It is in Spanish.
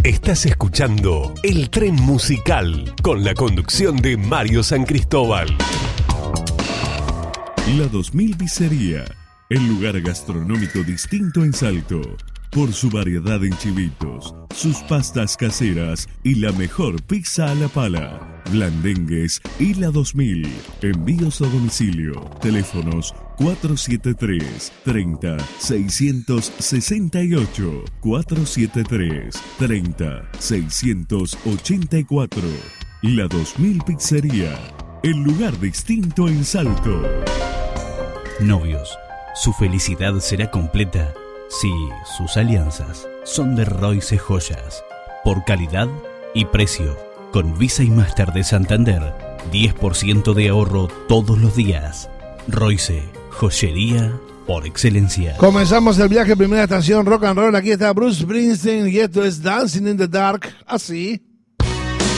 Estás escuchando El Tren Musical con la conducción de Mario San Cristóbal. La 2000 Pizzería, el lugar gastronómico distinto en Salto. Por su variedad en chivitos, sus pastas caseras y la mejor pizza a la pala. Blandengues y la 2000. Envíos a domicilio. Teléfonos 473-30-668. 473-30-684. La 2000 Pizzería, el lugar distinto en Salto. Novios, su felicidad será completa si sus alianzas son de Royce Joyas. Por calidad y precio. Con Visa y Master de Santander, 10% de ahorro todos los días. Royce, joyería por excelencia. Comenzamos el viaje, primera estación rock and roll. Aquí está Bruce Springsteen y esto es Dancing in the Dark. Así.